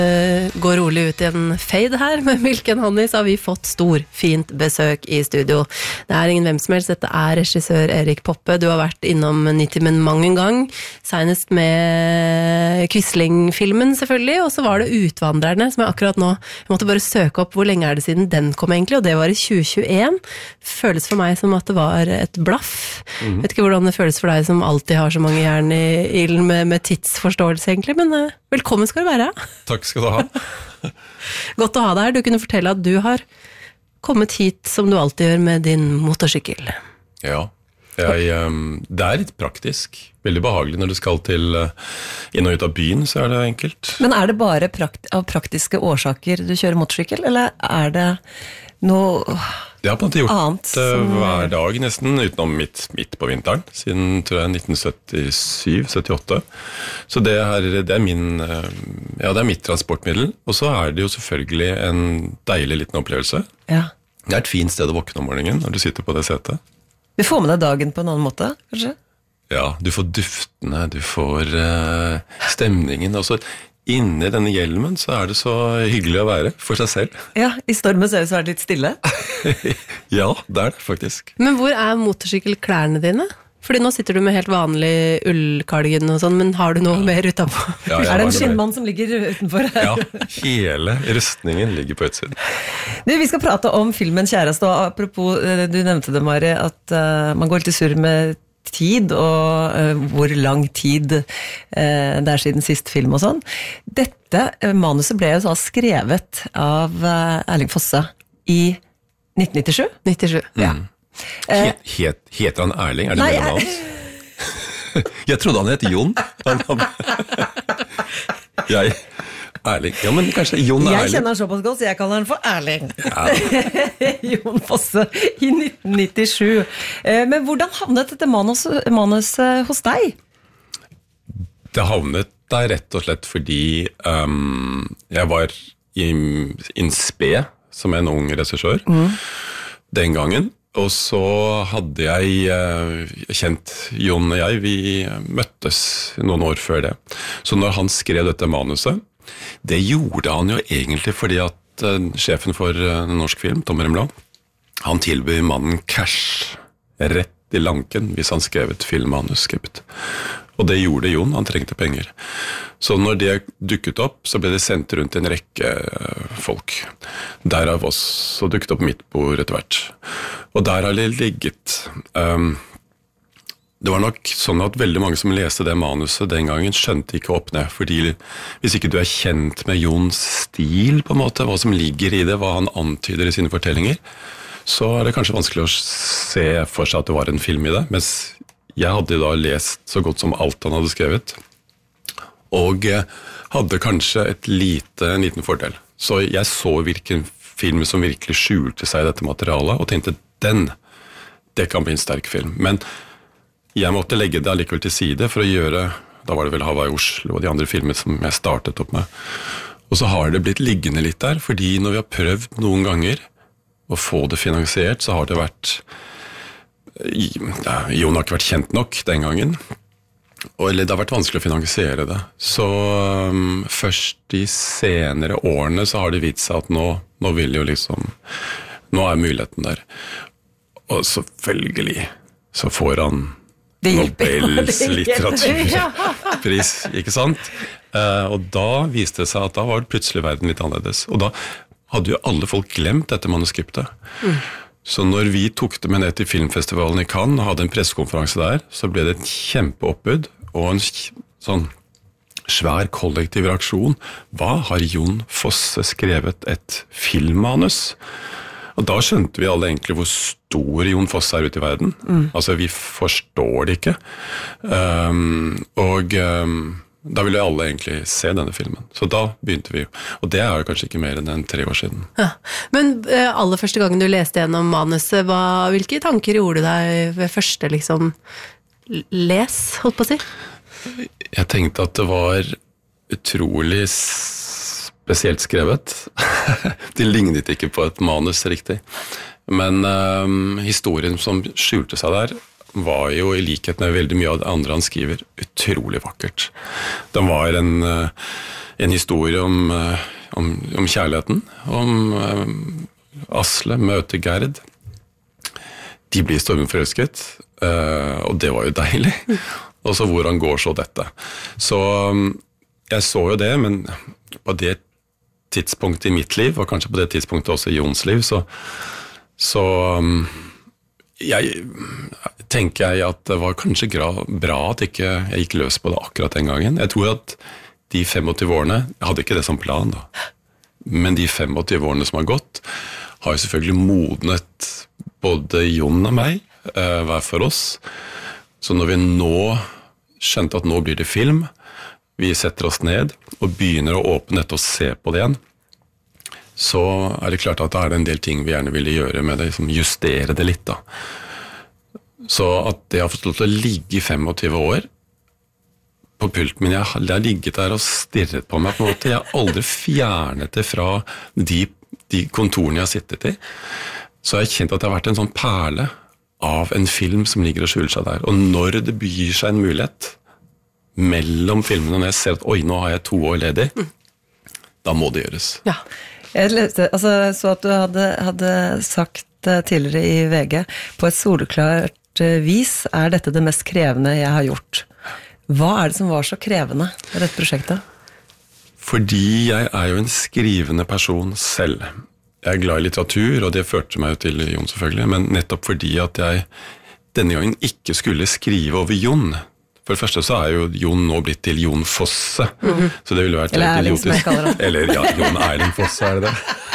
Går rolig ut I en fade her med Milk and Honey, så har vi fått fint besøk I studio. Det ingen hvem som helst, dette regissør Erik Poppe. Du har vært innom Nitimen mange gang, senest med Quisling-filmen selvfølgelig, og så var det Utvandrerne, som akkurat nå, jeg måtte bare søke opp hvor lenge det siden den kom egentlig, og det var I 2021. Føles for meg som at det var et blaff. Vet ikke hvordan det føles for deg som alltid har så mange jern I ilden med tidsforståelse egentlig, men velkommen skal du være. Takk skal du ha. Godt å ha deg her. Du kunne fortelle at du har kommet hit som du alltid gjør med din motorsykkel. Ja, det litt praktisk. Veldig behagelig når du skal til inn og ut av byen, så det enkelt. Men det bare av praktiske årsaker du kjører motorsykkel, eller det noe Det har på en måte gjort annet hver dag nesten, utenom midt på vinteren, siden tror jeg 1977-78. Så det min, ja, det mitt transportmiddel, og så det jo selvfølgelig en deilig liten opplevelse. Ja. Det et fint sted å våkne om morgenen når du sitter på det setet. Du får med deg dagen på en annen måte, kanskje? Ja, du får duftene, du får stemningen, og så inni denne hjelmen så det så hyggelig å være for seg selv. Ja, I stormen så det litt stille. Ja, det det faktisk. Men hvor motorsykkelklærne dine? Fordi nå sitter du med helt vanlig ullkardigan og sånn, men har du noe mer utenpå? Ja, det en skinnmann som ligger utenfor her? Ja, hele rustningen ligger på utsiden. Vi skal prate om filmen Kjæreste, og apropos, du nevnte det, Mari, at man går litt I surr med tid, og hvor lang tid det siden sist film og sånn. Dette manuset ble jo så skrevet av Erling Fosse I 1997? 97, ja. Heter han Erling? Det mellom hans? Jeg trodde han het Jon. Erling. Ja, men kanskje Jon Erling. Jeg kjenner han såpass godt, så jeg kaller han for Erling. Ja. Jon Fosse I 1997. Men hvordan havnet dette manus hos deg? Det havnet der rett og slett fordi jeg var I en spe som en ung regissør den gangen. Og så hadde jeg kjent Jon og jeg, vi møttes noen år før det. Så når han skrev dette manuset, det gjorde han jo egentlig fordi at sjefen for norsk film, Tom Remland, han tilbyr mannen cash rett I lanken hvis han skrev et filmmanuskript. Og det gjorde Jon, han trengte penger. Så når det dukket opp, så ble det sendt rundt en rekke folk. Derav oss, så dukket opp mitt bord etter hvert. Og der har det ligget. Det var nok sånn at veldig mange som leste det manuset den gangen skjønte ikke opp ned, fordi hvis ikke du kjent med Jons stil på en måte, hva som ligger I det, hva han antyder I sine fortellinger, så det kanskje vanskelig å se for seg at det var en film I det, mens jeg hadde da lest så godt som alt han hadde skrevet, og hadde kanskje en liten fordel. Så jeg så hvilken film som virkelig skjulte seg I dette materialet, og tenkte, det kan bli en sterk film. Men jeg måtte legge det allikevel til side for å gjøre, da var det vel Hawaii Oslo og de andre filmer som jeg startet opp med. Og så har det blitt liggende litt der, fordi når vi har prøvd noen ganger å få det finansiert, så har det vært Jon har ikke vært kjent nok den gangen, eller det har vært vanskelig å finansiere det. Så først de senere årene så har det vist seg at nå vil jo liksom, nå muligheten der. Og selvfølgelig så får han Nobels litteraturpris, ikke sant? Og da viste det seg at da var plutselig verden litt annerledes. Og da hadde jo alle folk glemt dette manuskriptet. Så når vi tok det med ned til filmfestivalen I Cannes og hadde en pressekonferanse der, så ble det et kjempeoppbud og en sånn svær kollektiv reaksjon. Hva har Jon Fosse skrevet et filmmanus? Og da skjønte vi alle egentlig hvor stor Jon Fosse ute I verden. Altså, vi forstår det ikke. Da ville alle egentlig se denne filmen. Så da begynte vi. Og det jo kanskje ikke mer enn 3 år siden. Ja. Men aller første gangen du leste gjennom manuset, hvilke tanker gjorde du deg ved første liksom, les, holdt på å si? Jeg tenkte at det var utrolig spesielt skrevet. Det lignet ikke på et manus riktig. Men historien som skjulte seg der, var jo, i likhet med veldig mye av det andre han skriver, utrolig vakkert. Den var en historie om kjærligheten, om Asle møter Gerd. De blir stormforelsket, og det var jo deilig. Og så hvordan går så dette. Så jeg så jo det, men på det tidspunktet i mitt liv, og kanskje på det tidspunktet også i Jons liv, så tenker jeg at det var kanskje bra at ikke jeg gikk løs på det akkurat den gangen. Jeg tror at de 25 årene, jeg hadde ikke det som plan da, men de 25 årene som har gått, har jo selvfølgelig modnet både Jon og meg, hver for oss. Så når vi nå skjønte at nå blir det film, vi setter oss ned og begynner å åpne dette og se på det igjen, så det klart at det en del ting vi gjerne ville gjøre med det, liksom justere det litt da. Så at det har fått lov til å ligge i 25 år på pulten min, jeg har ligget der og stirret på meg på en måte, jeg har aldri fjernet det fra de kontorene jeg har sittet i, så jeg har kjent at det har vært en sånn perle av en film som ligger og skjuler seg der, og når det byr seg en mulighet mellom filmene, og når jeg ser at oi, nå har jeg 2 år ledig, da må det gjøres. Ja. Jeg leste, så at du hadde sagt tidligere i VG, på et soleklart vis dette det mest krevende jeg har gjort. Hva det som var så krevende med dette prosjektet? Fordi jeg jo en skrivende person selv. Jeg glad i litteratur, og det førte meg jo til Jon selvfølgelig, men nettopp fordi at jeg denne gangen ikke skulle skrive over Jon. For det første så jo Jon nå blitt til Jon Fosse, så det ville vært helt idiotisk. Eller ja, Jon Erling Fosse det.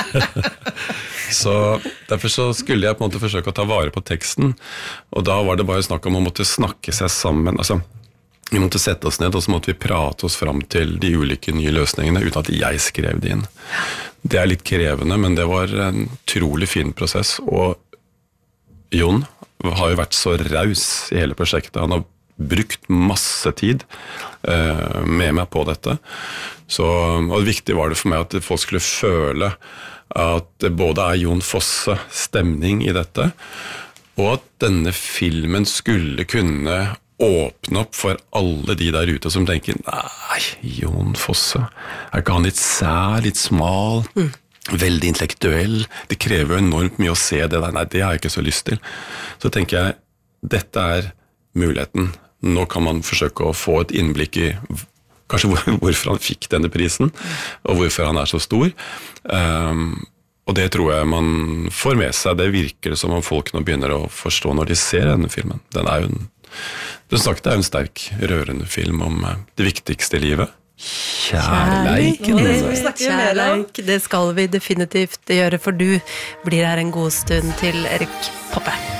Så derfor så skulle jeg på en måte forsøke å ta vare på teksten, og da var det bare snakk om å måtte snakke seg sammen, altså vi måtte sette oss ned, og så måtte vi prate oss fram til de ulike nye løsningene, uten at jeg skrev det inn. Det litt krevende, men det var en utrolig fin prosess, og Jon har jo vært så raus i hele prosjektet, han har brukt masse tid med meg på dette. Og det viktige var det for meg at folk skulle føle at det både Jon Fosse stemning i dette, og at denne filmen skulle kunne åpne opp for alle de der ute som tenker, nei, Jon Fosse, ikke han litt sær, litt smal, veldig intellektuell, det krever jo enormt mye å se det der, nei, det har jeg ikke så lyst til. Så tenker jeg, dette muligheten. Nå kan man forsøke å få et innblikk i kanskje hvorfor han fikk denne prisen, og hvorfor han så stor. Og det tror jeg man får med seg. Det virker som om folk nå begynner å forstå når de ser denne filmen. Den jo en sterk, rørende film om det viktigste i livet. Kjærleiken. Kjærleik, det skal vi definitivt gjøre, for du blir her en god stund til Erik Poppe.